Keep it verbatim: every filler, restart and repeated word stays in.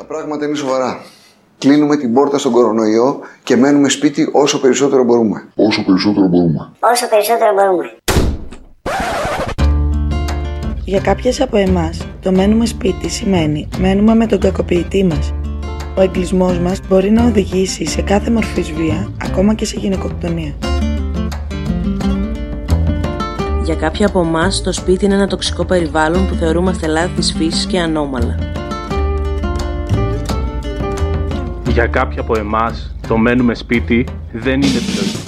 Τα πράγματα είναι σοβαρά. Κλείνουμε την πόρτα στον κορονοϊό και μένουμε σπίτι όσο περισσότερο μπορούμε. Όσο περισσότερο μπορούμε. Όσο περισσότερο μπορούμε. Για κάποιες από εμάς, το μένουμε σπίτι σημαίνει μένουμε με τον κακοποιητή μας. Ο εγκλεισμός μας μπορεί να οδηγήσει σε κάθε μορφής βία, ακόμα και σε γυναικοκτονία. Για κάποια από εμάς, το σπίτι είναι ένα τοξικό περιβάλλον που θεωρούμαστε λάθη της φύσης και ανώμαλα. Για κάποια από εμάς, το μένουμε σπίτι δεν είναι επιλογή.